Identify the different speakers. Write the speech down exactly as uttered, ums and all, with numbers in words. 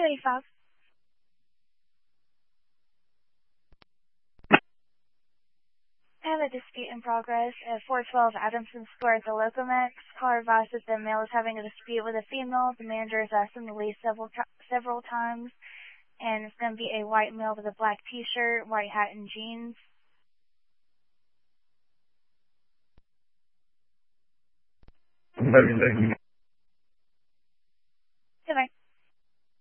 Speaker 1: eighty-five. I have a dispute in progress at four twelve Adamson Square at the Locomex. Caller advised that the male is having a dispute with a female. The manager has asked him to leave several several times, and it's going to be a white male with a black T-shirt, white hat, and jeans.
Speaker 2: Everything.